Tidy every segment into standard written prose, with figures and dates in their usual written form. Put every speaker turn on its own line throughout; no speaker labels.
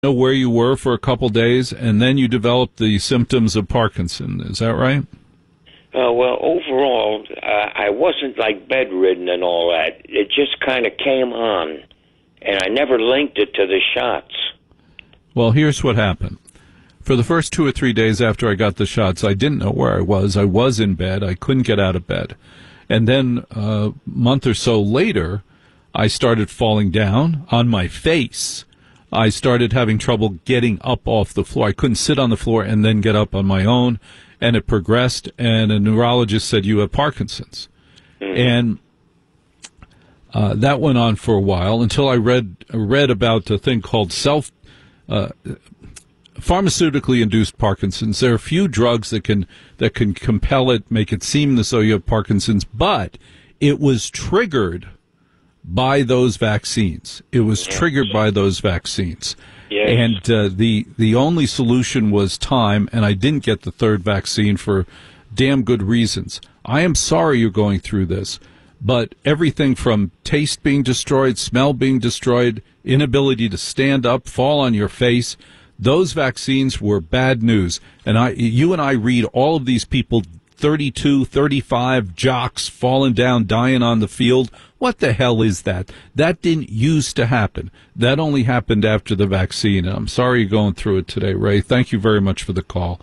know where you were for a couple days, and then you developed the symptoms of Parkinson. Is that right?
Well, overall, I wasn't like bedridden and all that. It just kind of came on, and I never linked it to the shots.
Well, here's what happened. For the first 2 or 3 days after I got the shots, I didn't know where I was. I was in bed. I couldn't get out of bed. And then a month or so later, I started falling down on my face. I started having trouble getting up off the floor. I couldn't sit on the floor and then get up on my own. And it progressed, and a neurologist said, you have Parkinson's. And that went on for a while until I read about a thing called pharmaceutically induced Parkinson's. There are a few drugs that can compel it, make it seem as though you have Parkinson's, but it was triggered by those vaccines. It was triggered by those vaccines.
Yes.
And the only solution was time, and I didn't get the third vaccine for damn good reasons. I am sorry you're going through this, but everything from taste being destroyed, smell being destroyed, inability to stand up, fall on your face, those vaccines were bad news. And you and I read all of these people, 32, 35 jocks falling down, dying on the field. What the hell is that? That didn't used to happen. That only happened after the vaccine. And I'm sorry you're going through it today, Ray. Thank you very much for the call.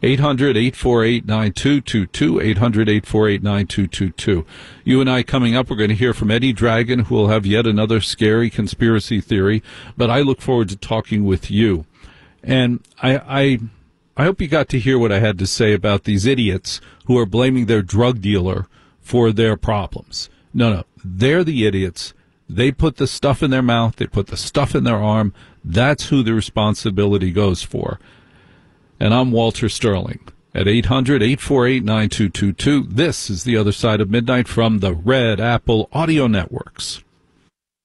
800-848-9222, 800-848-9222. You and I coming up, we're going to hear from Eddie Dragon, who will have yet another scary conspiracy theory. But I look forward to talking with you. And I hope you got to hear what I had to say about these idiots who are blaming their drug dealer for their problems. No, they're the idiots. They put the stuff in their mouth. They put the stuff in their arm. That's who the responsibility goes for. And I'm Walter Sterling at 800-848-9222. This is The Other Side of Midnight from the Red Apple Audio Networks.